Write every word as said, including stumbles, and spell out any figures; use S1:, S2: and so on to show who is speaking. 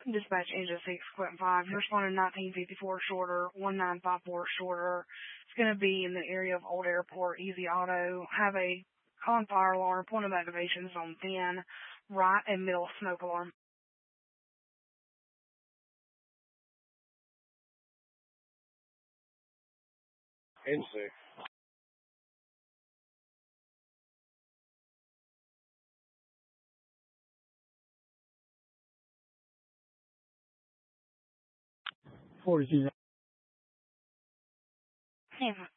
S1: Dispatch engine six, equipment five. You're responding nineteen fifty-four shorter, one nine five four shorter. It's going to be in the area of Old Airport, Easy Auto. Have a con fire alarm, point of activation is on thin, right and middle smoke alarm.
S2: N six.
S3: forty-two.
S1: Hands